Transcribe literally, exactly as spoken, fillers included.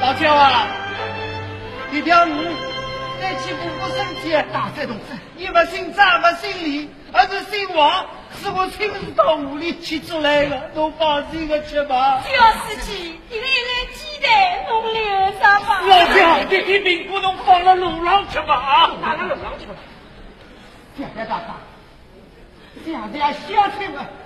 老舅啊，你条鱼再去补补身体，大这东西，你不姓张不姓李，而是姓王，是我亲自到屋里去做来的，侬放心的吃吧。 就是去，你来来鸡蛋，侬留上吧。 老舅，这一饼不能放到路上去吧啊！ 放到路上去吧。 谢谢大哥，谢谢乡亲们。